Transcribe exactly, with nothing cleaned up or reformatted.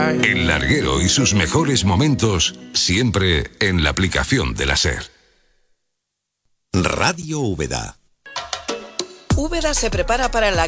El larguero y sus mejores momentos siempre en la aplicación de la SER. Radio Úbeda. Úbeda se prepara para la